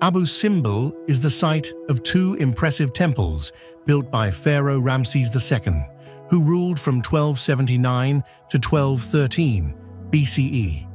Abu Simbel is the site of two impressive temples built by Pharaoh Ramses II, who ruled from 1279 to 1213 BCE.